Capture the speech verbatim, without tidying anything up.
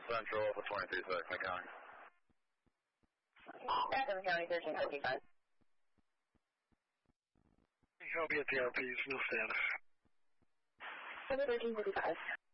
Central for twenty-three six, McCown. Adams County thirteen fifty-five. Copy at the R Ps, no status. thirteen fifty-five.